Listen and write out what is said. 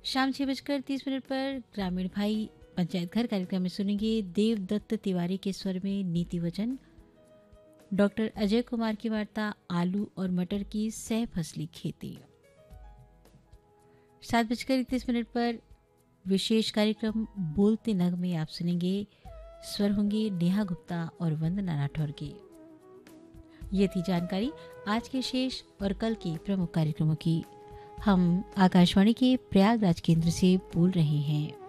शाम 6:30 पर ग्रामीण भाई पंचायत घर कार्यक्रम में सुनेंगे देवदत्त तिवारी के स्वर में नीति वचन। डॉक्टर अजय कुमार की वार्ता आलू और मटर की सह फसली खेती। 7:31 पर विशेष कार्यक्रम बोलते नग में आप सुनेंगे स्वर होंगे नेहा गुप्ता और वंदना राठौर के। ये थी जानकारी आज के शेष और कल के प्रमुख कार्यक्रमों की। हम आकाशवाणी के प्रयागराज केंद्र से बोल रहे हैं।